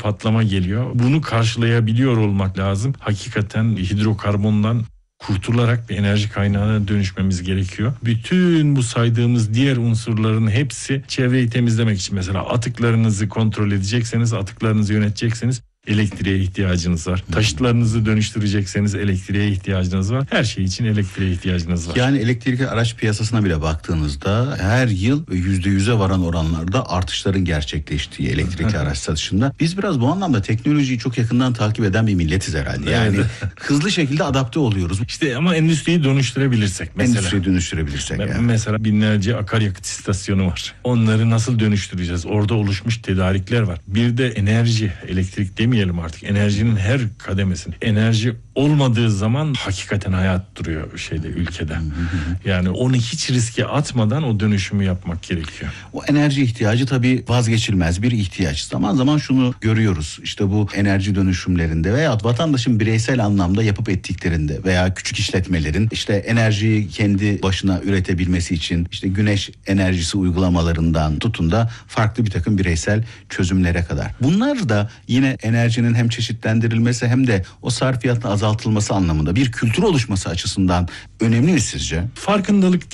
patlama geliyor. Bunu karşılayabiliyor olmak lazım. Hakikaten hidrokarbondan kurtularak bir enerji kaynağına dönüşmemiz gerekiyor. Bütün bu saydığımız diğer unsurların hepsi çevreyi temizlemek için. Mesela atıklarınızı kontrol edecekseniz, atıklarınızı yönetecekseniz elektriğe ihtiyacınız var. Taşıtlarınızı dönüştürecekseniz elektriğe ihtiyacınız var. Her şey için elektriğe ihtiyacınız var. Yani elektrikli araç piyasasına bile baktığınızda her yıl %100'e varan oranlarda artışların gerçekleştiği elektrikli araç satışında. Biz biraz bu anlamda teknolojiyi çok yakından takip eden bir milletiz herhalde. Yani hızlı şekilde adapte oluyoruz. İşte ama endüstriyi dönüştürebilirsek mesela. Endüstriyi dönüştürebilirsek. Yani. Mesela binlerce akaryakıt istasyonu var. Onları nasıl dönüştüreceğiz? Orada oluşmuş tedarikler var. Bir de enerji, elektrik demeyelim artık. Enerjinin her kademesinde. Enerji olmadığı zaman hakikaten hayat duruyor ülkede. Yani onu hiç riske atmadan o dönüşümü yapmak gerekiyor. O enerji ihtiyacı tabii vazgeçilmez bir ihtiyaç. Zaman zaman şunu görüyoruz. İşte bu enerji dönüşümlerinde veya vatandaşın bireysel anlamda yapıp ettiklerinde veya küçük işletmelerin işte enerjiyi kendi başına üretebilmesi için işte güneş enerjisi uygulamalarından tutun da farklı bir takım bireysel çözümlere kadar. Bunlar da yine enerjinin hem çeşitlendirilmesi hem de o sarfiyatın azaltılması anlamında bir kültür oluşması açısından önemli mi sizce? Farkındalık